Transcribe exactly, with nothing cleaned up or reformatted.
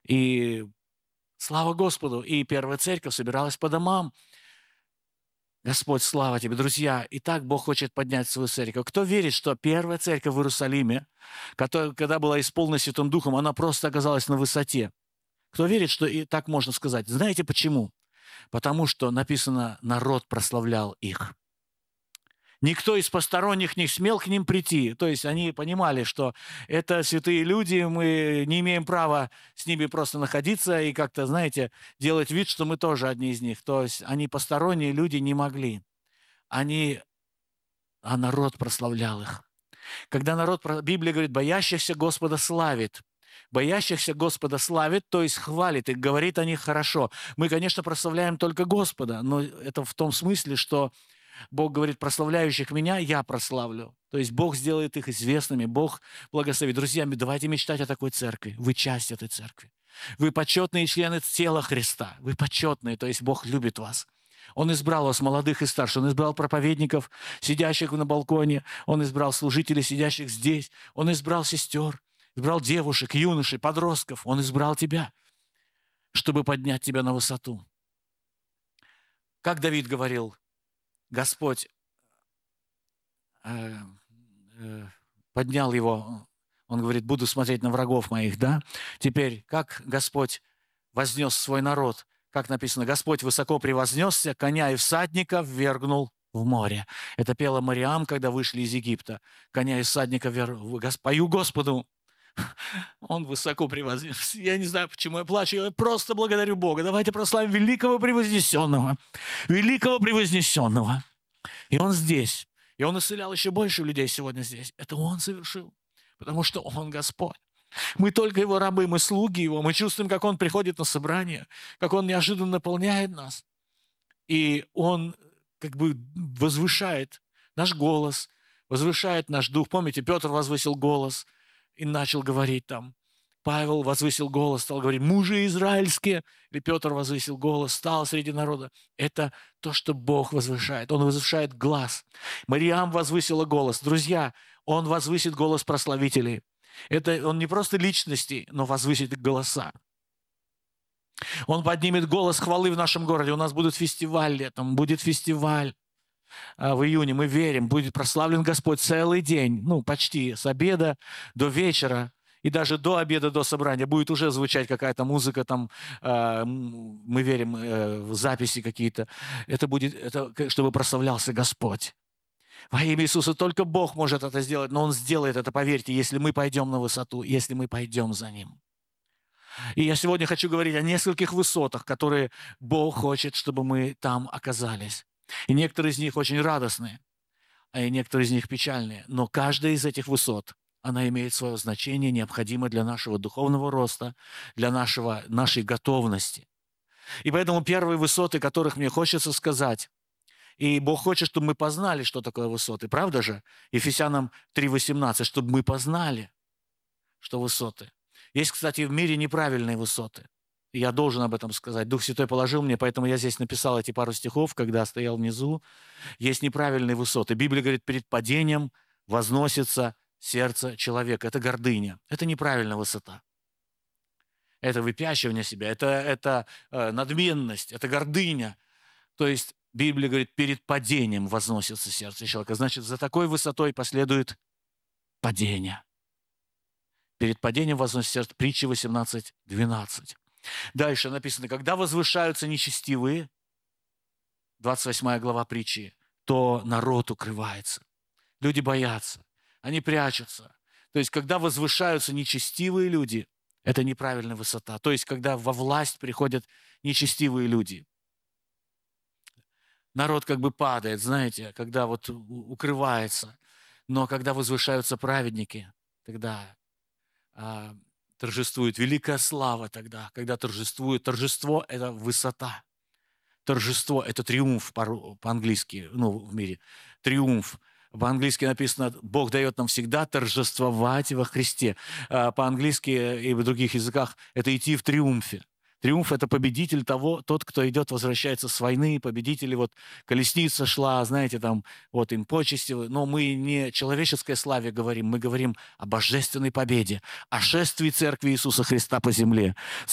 И слава Господу! И первая церковь собиралась по домам. Господь, слава Тебе, друзья! И так Бог хочет поднять свою церковь. Кто верит, что первая церковь в Иерусалиме, которая, когда была исполнена Святым Духом, она просто оказалась на высоте? Кто верит, что и так можно сказать? Знаете почему? Потому что написано, народ прославлял их. Никто из посторонних не смел к ним прийти. То есть они понимали, что это святые люди, мы не имеем права с ними просто находиться и как-то, знаете, делать вид, что мы тоже одни из них. То есть они посторонние люди не могли. Они, а народ прославлял их. Когда народ, Библия говорит, боящихся Господа славит. Боящихся Господа славит, то есть хвалит и говорит о них хорошо. Мы, конечно, прославляем только Господа, но это в том смысле, что Бог говорит, прославляющих меня я прославлю. То есть Бог сделает их известными, Бог благословит. Друзья, давайте мечтать о такой церкви. Вы часть этой церкви. Вы почетные члены тела Христа. Вы почетные, то есть Бог любит вас. Он избрал вас, молодых и старших. Он избрал проповедников, сидящих на балконе. Он избрал служителей, сидящих здесь. Он избрал сестер, избрал девушек, юношей, подростков. Он избрал тебя, чтобы поднять тебя на высоту. Как Давид говорил, Господь э, э, поднял его, он говорит, буду смотреть на врагов моих, да? Теперь, как Господь вознес свой народ? Как написано, Господь высоко превознесся, коня и всадника ввергнул в море. Это пела Мариам, когда вышли из Египта. Коня и всадника ввергнул. Пою Господу. Он высоко превознесся. Я не знаю, почему я плачу. Я просто благодарю Бога. Давайте прославим великого превознесенного. Великого превознесенного. И Он здесь. И Он исцелял еще больше людей сегодня здесь. Это Он совершил. Потому что Он Господь. Мы только Его рабы, мы слуги Его. Мы чувствуем, как Он приходит на собрание, как Он неожиданно наполняет нас. И Он как бы возвышает наш голос, возвышает наш дух. Помните, Петр возвысил голос и начал говорить там. Павел возвысил голос, стал говорить, мужи израильские. Или Петр возвысил голос, стал среди народа. Это то, что Бог возвышает. Он возвышает глаз. Мариам возвысила голос. Друзья, Он возвысит голос прославителей. Это Он не просто личности, но возвысит их голоса. Он поднимет голос хвалы в нашем городе. У нас будет фестиваль летом, будет фестиваль. В июне, мы верим, будет прославлен Господь целый день, ну, почти с обеда до вечера, и даже до обеда, до собрания будет уже звучать какая-то музыка, там, э, мы верим, э, записи какие-то. Это будет, это, чтобы прославлялся Господь. Во имя Иисуса только Бог может это сделать, но Он сделает это, поверьте, если мы пойдем на высоту, если мы пойдем за Ним. И я сегодня хочу говорить о нескольких высотах, которые Бог хочет, чтобы мы там оказались. И некоторые из них очень радостные, а и некоторые из них печальные. Но каждая из этих высот, она имеет свое значение, необходимое для нашего духовного роста, для нашего, нашей готовности. И поэтому первые высоты, которых мне хочется сказать, и Бог хочет, чтобы мы познали, что такое высоты, правда же? Ефесянам три восемнадцать, чтобы мы познали, что высоты. Есть, кстати, в мире неправильные высоты. Я должен об этом сказать. Дух Святой положил мне, поэтому я здесь написал эти пару стихов, когда стоял внизу. Есть неправильные высоты. Библия говорит, перед падением возносится сердце человека. Это гордыня. Это неправильная высота. Это выпячивание себя, это, это э, надменность, это гордыня. То есть Библия говорит, перед падением возносится сердце человека. Значит, за такой высотой последует падение. Перед падением возносится сердце. Притча восемнадцать двенадцать. Дальше написано, когда возвышаются нечестивые, двадцать восьмая глава притчи, то народ укрывается. Люди боятся, они прячутся. То есть, когда возвышаются нечестивые люди, это неправильная высота. То есть, когда во власть приходят нечестивые люди. Народ как бы падает, знаете, когда вот укрывается. Но когда возвышаются праведники, тогда а, торжествует великая слава тогда, когда торжествует. Торжество – это высота. Торжество – это триумф по-английски, ну, в мире. Триумф. По-английски написано, Бог дает нам всегда торжествовать во Христе. По-английски и в других языках это идти в триумфе. Триумф – это победитель того, тот, кто идет, возвращается с войны, победители, вот колесница шла, знаете, там, вот им почести, но мы не о человеческой славе говорим, мы говорим о божественной победе, о шествии Церкви Иисуса Христа по земле.